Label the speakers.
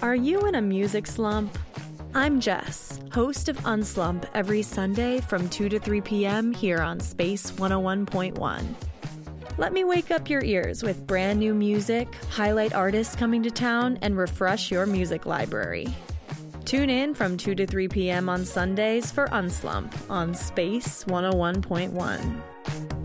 Speaker 1: Are you in a music slump? I'm Jess, host of Unslump every Sunday from 2 to 3 p.m. here on Space 101.1. Let me wake up your ears with brand new music, highlight artists coming to town, and refresh your music library. Tune in from 2 to 3 p.m. on Sundays for Unslump on Space 101.1.